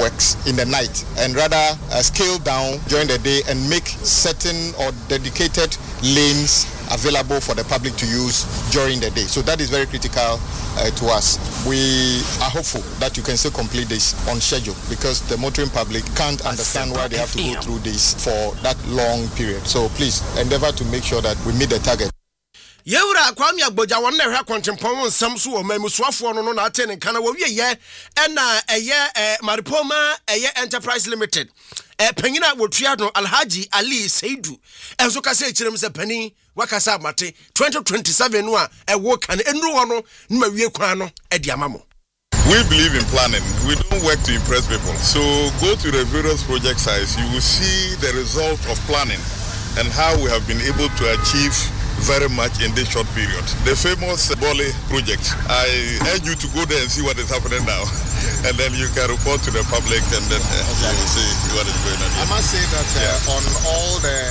works in the night and rather scale down during the day and make certain or dedicated lanes available for the public to use during the day. So that is very critical to us. We are hopeful that you can still complete this on schedule because the motoring public can't understand why they have to go through this for that long period. So please endeavor to make sure that we meet the target. Yewura Kwame Agboja won na hwa konchempon nsam so wo mamusuafo no na ate ne kana wo wie ye na Maripoma Enterprise Limited panyina wotua no Alhaji Ali Seidu enso ka se kirem se pani wakasa mate 2027 no a wo kan enru ho no na wie kwan no edi amamo. We believe in planning. We don't work to impress people. So go to the various project sites. You will see the result of planning and how we have been able to achieve very much in this short period. The famous Bole project. I urge you to go there and see what is happening now. And then you can report to the public and then you will see what is going on. I must say that on all the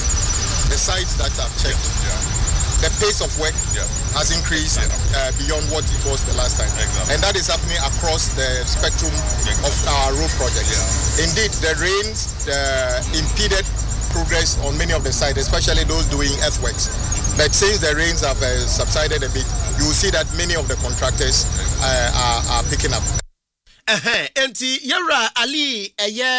sites that I've checked, the pace of work has increased beyond what it was the last time. Exactly. And that is happening across the spectrum of our road projects. Indeed, the rains impeded progress on many of the sites, especially those doing earthworks. But since the rains have subsided a bit, you will see that many of the contractors are picking up. Enti Yara Ali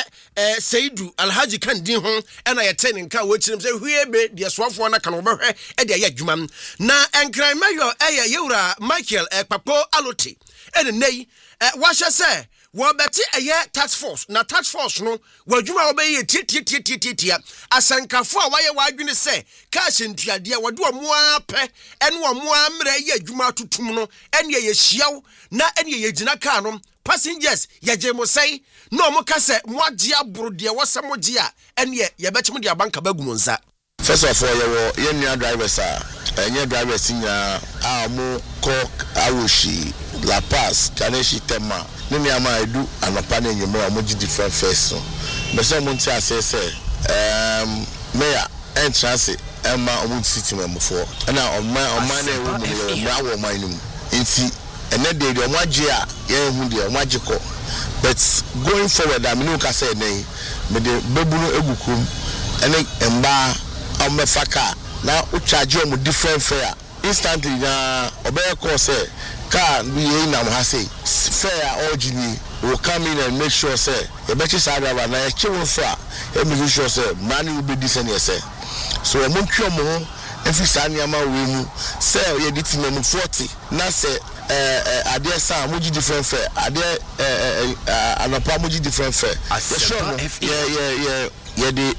Seidu Alhaji Kandi ho na yetenin ka wo chirim se hwiebe de soafo na kan obehwe e de adwuma na enkran mayo Yara Michael Papo Aloti ene nei wahye se wo beti task force na task force no wadwuma obeye titia asankafo a waye wadwene se cash ntuade wode omo apɛ ene omo amre ye adwuma tutum no ene ye hyiaw na ene ye gina ka no passengers yaje mo sei no mo ka se mo agye aboro de wose mo gye a ene ye bekyem de abanka bagum nsa. First of all, you new drivers are drivers in mo ko Awoshi La Paz Kaneshi Tema nini ama edu anapa na enyemra mo gye different face no be say mo ntia say mayor entrance ema omo city memfo na oma na ewu mo mra wo man nim nti ene de de omo agye a ye hu de omo agye ko but going forward I mean ka say nei me de bebuno egukum ene emba omefaka na o charge omo different fare instantly na obey call say car we in am ha say fare originally will come in and make sure say e be chisa driver na e chiwo so a e make sure say money will be decent say so e mo twa mo ho e fi sa niam we mu say ye di tin mu 40 na say ade sa mo gi different fare ade anopa mo gi different fare ye di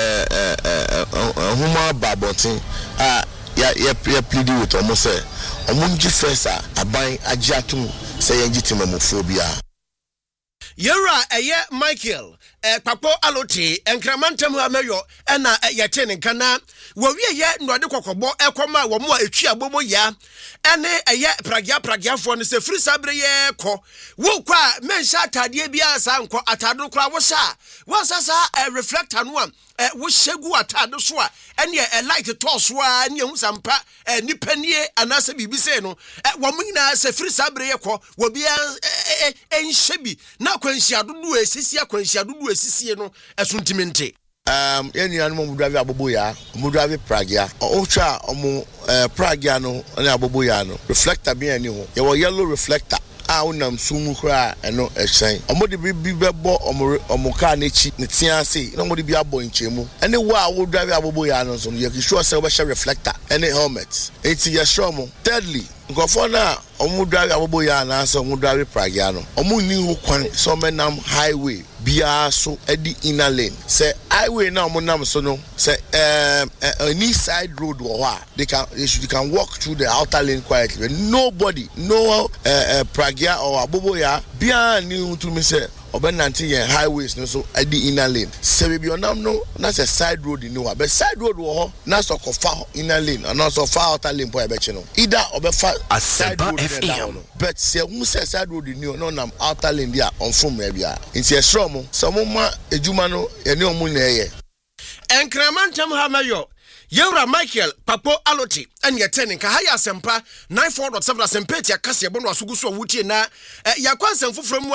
huma babotin ya plead with almost say omunji first aban agiatum say yengitimamofobia Yara Michael Papo Aloti enkramantam amayo na yete ne kana wo wie ye node kokobo ekoma wo mo atwi abobo ya ene pragia no se free sabre ye ko wo kwa mensha atade bia sa nko atado kra wo sha wo sasa reflector no wo hyegu atado so a ene light to so a ne hu sampa nipanie anase bibise no wo munyina se free sabre ye ko wo bia enhyebi na kwanhia dodo esisi akwanhia dodo esisi no esuntimente yenu mo drive abobo ya mo drive pragia o twa omo pragia no na abobo ya no reflector bi ani ho ye wo yellow reflector unam sumu kra eno ehyen omode bi bebo omo car na chi ne tia sei na omode bi abo nchemu ene wo drive abobo ya no so ye sure say we share reflector ene helmet enti ye sure mo thirdly ngofo na omo drive abobo ya na so omo drive pragia no omo ni hu kwan so menam highway bia so edi inner lane say highway na omo nam so no say any side road or they can walk through the outer lane quietly. Nobody no pragia or abobo ya bia ni to me say obenanti yen highways no so edi inner lane say be onam no na say side road no but side road wo na so kofa inner lane and also far outer lane po ebechi no either obefa side road down but say who say side road no nam outer lane dia on from e bia nti esro mo so mo ma ejuma no ene omu na eye enkramantam ha mayo Yara Michael Papo Aloti and yetenin ka haya sempa 94.7 sempeti akase bono asugu so wutie na yakwansen foforo mu a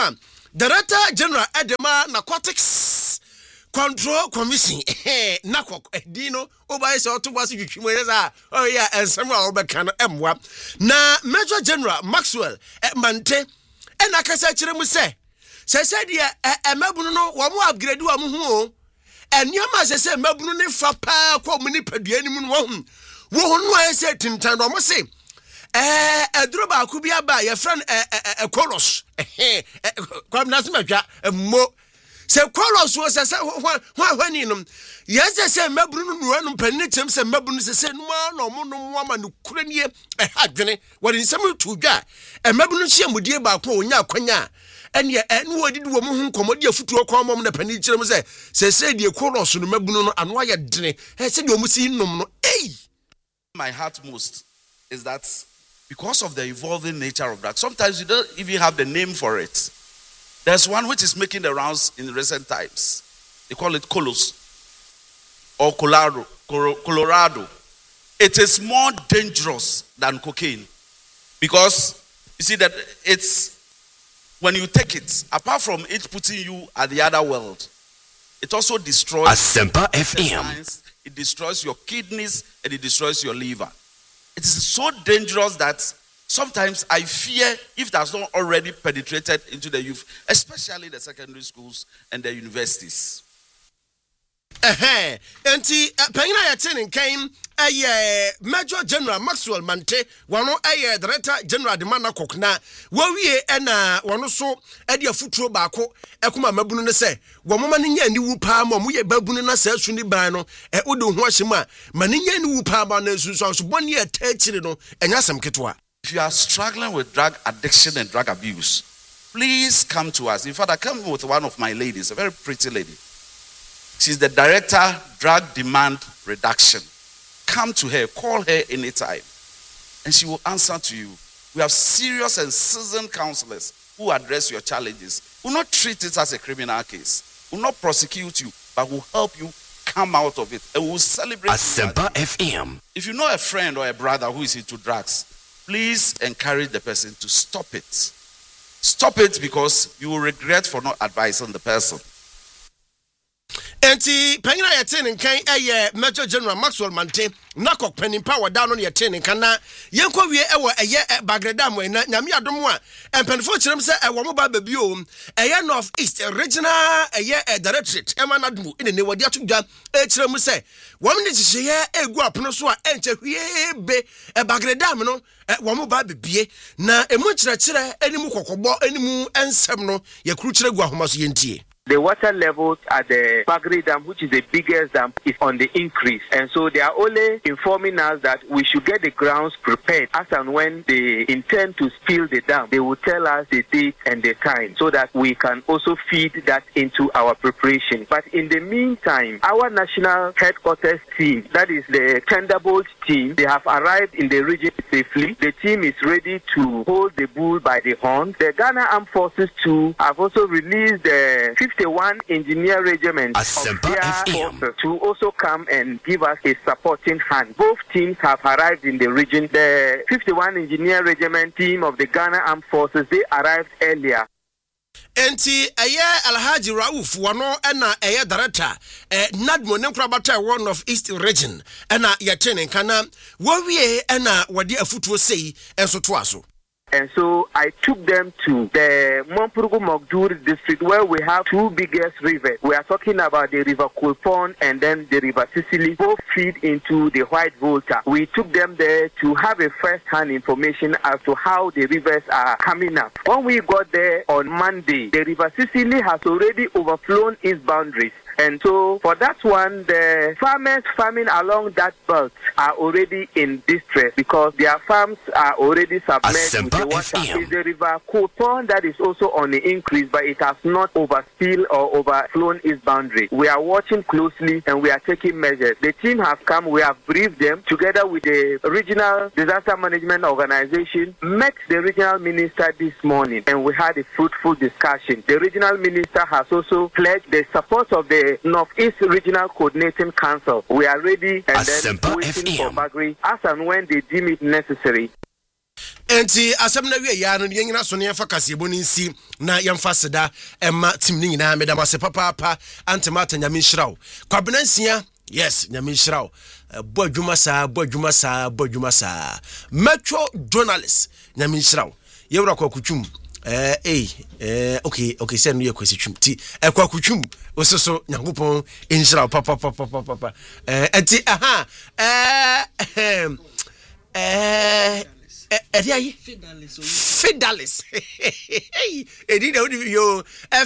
Director General Edema Narcotics Control Commission NACOC Dino Obaisa to was oh yeah and somehow Obekano M1 na Major General Maxwell Mante and Akasa Chiremu say said ya mabunu no wa mo upgrade wa mo ho and nyama say mabunu ne fa pa kwa mu ni padua ni mu no wo no ay say tintan no mo say eduro ba ku bia ba your friend Kolos kwam na se matwa mo se Kolos wo se hwani no yes say mabunu no no pani chem se mabunu se no no mo no ama no kura nie adwene wo de nsem to dwa mabunu hia mudie ba ko onya akwanya and ye and wo did wo ho komodi afutuo kwa mom na pani kyerem se die Kolos no mabunu no ano aye dene se de omusi nom no my heart most is that because of the evolving nature of drugs, sometimes you don't even have the name for it. There's one which is making the rounds in recent times. They call it Kolos or Colorado. It is more dangerous than cocaine because you see that it's when you take it, apart from it putting you at the other world, it also destroys Asempa FM. It destroys your kidneys and it destroys your liver. It is so dangerous that sometimes I fear if it has not already penetrated into the youth, especially the secondary schools and the universities. Enti panyina yatin came Major General Maxwell Mante wano Director General de NACOC na wawie na wano so ade afuturo baako ekuma mabunu ne se wo mama ne nya ni wu pa ma mu ye babunu na sa su ni ban no odo ho ahyem a ma ne nya ni wu pa ma na sunsun so boni atachiri no enya sem ketwa. If you are struggling with drug addiction and drug abuse, please come to us. In fact, I came with one of my ladies, a very pretty lady. She's the Director, Drug Demand Reduction. Come to her, call her anytime, and she will answer to you. We have serious and seasoned counselors who address your challenges. Will not treat it as a criminal case. Will not prosecute you, but will help you come out of it, and will celebrate. Asempa FM. If you know a friend or a brother who is into drugs, please encourage the person to stop it. Stop it because you will regret for not advising the person. Enti panyina yatin nkan Major General Maxwell Mante NACOC penin power down on yatin nkan na yenko wie ewo Bagredam we na nyame adom a empenfo kyerem se ewo mo ba babi o North East Regional Directorate emanadmu ine wadi atudwa kyerem se wom ne hihye egu apono so a enche hwie be Bagredam no wo mo ba bebie na emu kyerɛkyerɛ animu kokobɔ animu ensem no yakuru kyerɛ gu ahoma so yentie. The water levels at the Bagri Dam, which is the biggest dam, is on the increase. And so they are only informing us that we should get the grounds prepared as and when they intend to spill the dam. They will tell us the date and the time so that we can also feed that into our preparation. But in the meantime, our national headquarters team, that is the Thunderbolt team, they have arrived in the region safely. The team is ready to hold the bull by the horn. The Ghana Armed Forces too have also released the 51 Engineer Regiment to also come and give us a supporting hand. Both teams have arrived in the region. The 51 Engineer Regiment team of the Ghana Armed Forces, they arrived earlier. Enti Alhaji Rauf wano ena director Nadmo Nenkrabata one of East Region ena yatene kana wawie ena wadi afutuo sei enso toaso. And so I took them to the Mompurugu Mogdur district where we have two biggest rivers. We are talking about the River Kulpon and then the River Sicily. Both feed into the White Volta. We took them there to have a first-hand information as to how the rivers are coming up. When we got there on Monday, the River Sicily has already overflown its boundaries. And so for that one, the farmers farming along that belt are already in distress because their farms are already submerged with the water. It's the River Kulpon that is also on the increase, but it has not overspilled or overflown its boundary. We are watching closely and we are taking measures. The team have come, we have briefed them together with the Regional Disaster Management Organization, met the regional minister this morning and we had a fruitful discussion. The regional minister has also pledged the support of the Northeast Regional Coordinating Council. We are ready and then waiting for Bagri as and when they deem it necessary. enti asɛm na wie ya no yɛnyina so ne yɛfa kasebo no nsi na yɛmfa seda ɛma tim ne nyinaa medam ase papa antemata nyame nhyiraw kwabena nsia yes nyame nhyiraw bɔ adwuma saa metro journalist nyame nhyiraw yɛwura kwakutwum okay sɛ no yɛ kwasitwum ti kwakutwum ososo nyankopɔn nhyiraw papa enti Fidalis. Edi na odi yo.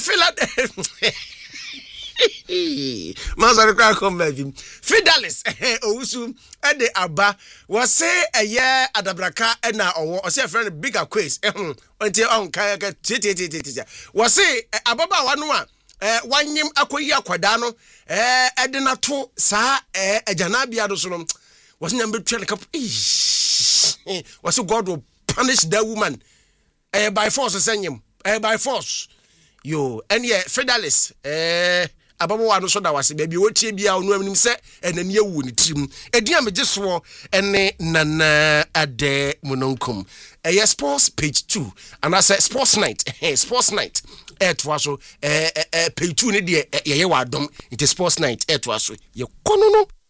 Mazari kwa kombe. Fidalis. Owusu ede aba. Wase eye adabraka na owo. Ose friend bigger quiz. Onti on kaya titi. Wase ababa wanu a wanyim akoyi akwada no ede na to saa ajanabia do so no. Wase nyambe twa kap. Wase God will punish that woman by force senyem by force yo and yeah Fidalis ababo wa no so da wase bia wotie bia onu anim se enani awu ne tim edua megeso ene nana ade mononkum sports page 2 and I say sports night to aso page 2 ne de ye wa dom it sports night to aso ye kono no